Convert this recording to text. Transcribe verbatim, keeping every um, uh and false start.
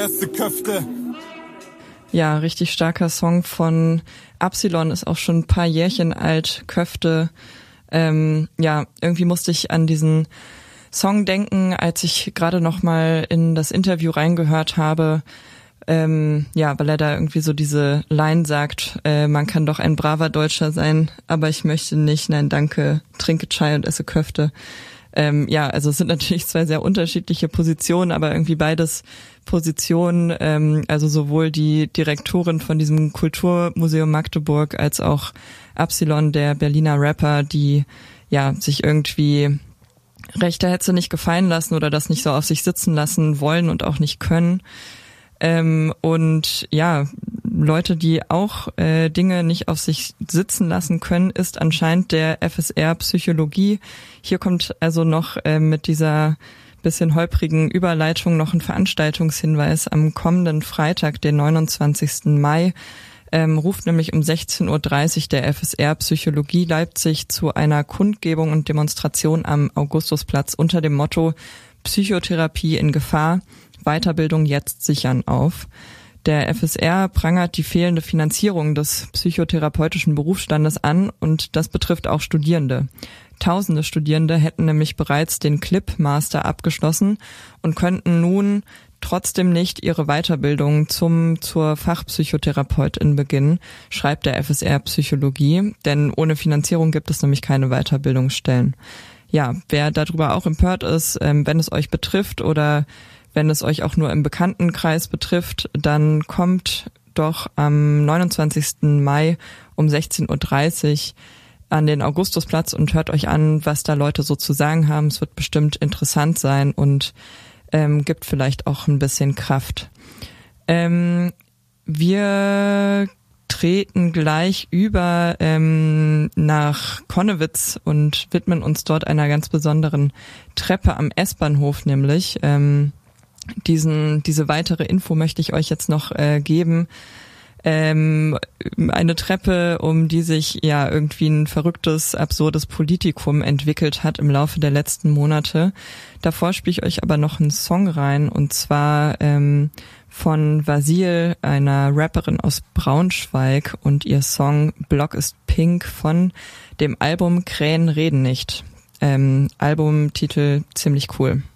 Esse Köfte. Ja, richtig starker Song von Absilon, ist auch schon ein paar Jährchen alt, Köfte. Ähm, ja, irgendwie musste ich an diesen Song denken, als ich gerade noch mal in das Interview reingehört habe. Ähm, ja, weil er da irgendwie so diese Line sagt, äh, man kann doch ein braver Deutscher sein, aber ich möchte nicht, nein danke, trinke Chai und esse Köfte. Ähm, ja, also es sind natürlich zwei sehr unterschiedliche Positionen, aber irgendwie beides Positionen, ähm, also sowohl die Direktorin von diesem Kulturmuseum Magdeburg als auch Absilon, der Berliner Rapper, die ja sich irgendwie rechte Hetze nicht gefallen lassen oder das nicht so auf sich sitzen lassen wollen und auch nicht können. Ähm, und ja, Leute, die auch äh, Dinge nicht auf sich sitzen lassen können, ist anscheinend der F S R Psychologie. Hier kommt also noch äh, mit dieser bisschen holprigen Überleitung noch ein Veranstaltungshinweis. Am kommenden Freitag, den neunundzwanzigsten Mai, ähm, ruft nämlich um sechzehn Uhr dreißig der F S R Psychologie Leipzig zu einer Kundgebung und Demonstration am Augustusplatz unter dem Motto Psychotherapie in Gefahr, Weiterbildung jetzt sichern auf. Der F S R prangert die fehlende Finanzierung des psychotherapeutischen Berufsstandes an und das betrifft auch Studierende. Tausende Studierende hätten nämlich bereits den C L I P-Master abgeschlossen und könnten nun trotzdem nicht ihre Weiterbildung zum zur Fachpsychotherapeutin beginnen, schreibt der F S R Psychologie, denn ohne Finanzierung gibt es nämlich keine Weiterbildungsstellen. Ja, wer darüber auch empört ist, wenn es euch betrifft oder wenn es euch auch nur im Bekanntenkreis betrifft, dann kommt doch am neunundzwanzigsten Mai um sechzehn Uhr dreißig an den Augustusplatz und hört euch an, was da Leute so zu sagen haben. Es wird bestimmt interessant sein und ähm, gibt vielleicht auch ein bisschen Kraft. Ähm, wir treten gleich über ähm, nach Connewitz und widmen uns dort einer ganz besonderen Treppe am S-Bahnhof nämlich. Ähm, diesen diese weitere Info möchte ich euch jetzt noch äh, geben. Ähm, eine Treppe, um die sich ja irgendwie ein verrücktes, absurdes Politikum entwickelt hat im Laufe der letzten Monate. Davor spiele ich euch aber noch einen Song rein und zwar ähm, von Vasil, einer Rapperin aus Braunschweig und ihr Song Block ist Pink von dem Album Krähen reden nicht. Ähm, Albumtitel ziemlich cool.